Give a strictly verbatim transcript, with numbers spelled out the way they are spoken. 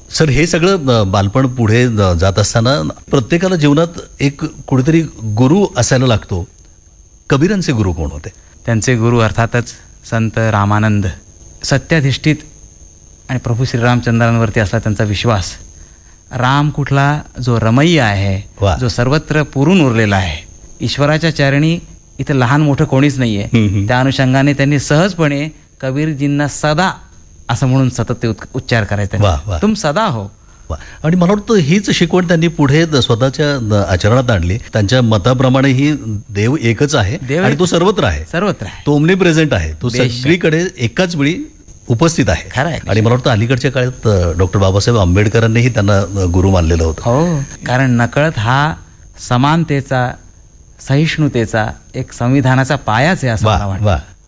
Sir हे सगळं अ, बालपण पुढे अ, जात असताना प्रत्येकाला जीवनात एक कुठेतरी गुरु असायला लागतो. कबीरांचे गुरु कोण होते? त्यांचे गुरु अर्थातच संत रामानंद. सत्याधिष्ठित आणि प्रभू श्रीरामचंद्रांवरती असला त्यांचा विश्वास. राम कुठला जो रमय्य आहे, वा. जो सर्वत्र पुरून उरलेला आहे. ईश्वराच्या चरणी इथं लहान मोठं कोणीच नाहीये. हम्म, हम्म. त्या अनुषंगाने त्यांनी सहजपणे कबीरजींना सदा असं म्हणून सतत ते उत्- उच्चार करायचे. वा, वा. तुम सदा हो. वा. आणि मला वाटतं हीच शिकवण त्यांनी पुढे द- स्वतःच्या द- आचरणात आणली. त्यांच्या मताप्रमाणे ही देव एकच आहे देव आणि एक- तो सर्वत्र आहे. सर्वत्र आहे. तो ओमनी प्रेझेंट आहे. तो बेशक. सगळीकडे एकाच वेळी उपस्थित आहे. खरं आहे. आणि मला वाटतं अलीकडच्या काळात डॉक्टर बाबासाहेब आंबेडकरांनीही त्यांना अ, गुरु मानलेलं होतं. हो, कारण नकळत हा समानतेचा, सहिष्णुतेचा एक संविधानाचा पायाच आहे असं वा मला वाटतं. वा